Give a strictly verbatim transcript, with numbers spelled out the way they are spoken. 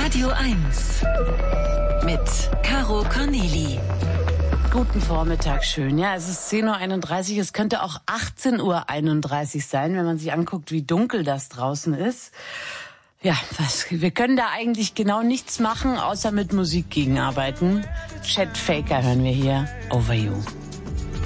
Radio eins mit Caro Corneli. Guten Vormittag, schön. Ja, es ist zehn Uhr einunddreißig, es könnte auch achtzehn Uhr einunddreißig sein, wenn man sich anguckt, wie dunkel das draußen ist. Ja, was, wir können da eigentlich genau nichts machen, außer mit Musik gegenarbeiten. Chet Faker hören wir hier. Over You.